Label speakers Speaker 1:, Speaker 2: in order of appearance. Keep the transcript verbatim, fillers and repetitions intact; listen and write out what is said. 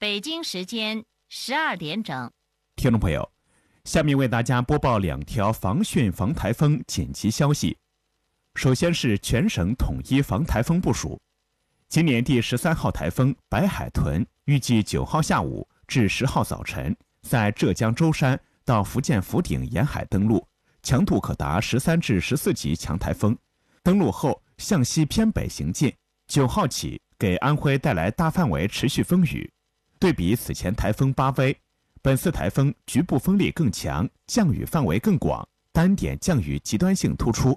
Speaker 1: 北京时间十二点整。
Speaker 2: 听众朋友，下面为大家播报两条防汛防台风紧急消息。首先是全省统一防台风部署。今年第十三号台风白海豚预计九号下午至十号早晨在浙江舟山到福建福鼎沿海登陆，强度可达十三至十四级强台风。登陆后向西偏北行进，九号起给安徽带来大范围持续风雨。对比此前台风巴威，本次台风局部风力更强，降雨范围更广，单点降雨极端性突出。